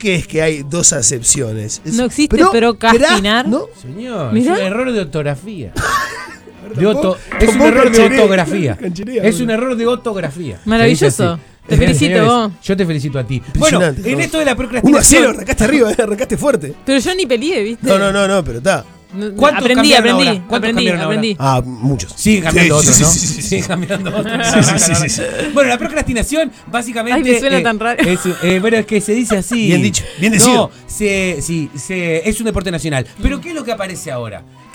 que es que hay dos acepciones. No existe procrastinar. ¿No? Señor, Mirá. es un error de ortografía. Es un Tampoco error de cancherea, ortografía. cancherea, Es boludo. un error de ortografía. Maravilloso. Se dice así. Te felicito, Señores, vos. Yo te felicito a ti. Bueno, Impresionante, en ¿no? esto de la 1-0, procrastinación. arrancaste arriba, arrancaste fuerte. Pero yo ni peleé, ¿viste? No, pero está. ¿Cuántos Aprendí. cambiaron ahora? ¿Cuántos cambiaron ahora? Ah, muchos. Siguen cambiando Sí, otros, ¿no? sí. Siguen cambiando otros. Sí. Bueno, la procrastinación básicamente. Ay, me suena tan raro. Bueno, es que se dice así. Bien dicho, bien decidido. No, es un deporte nacional. Pero ¿qué es lo que aparece ahora?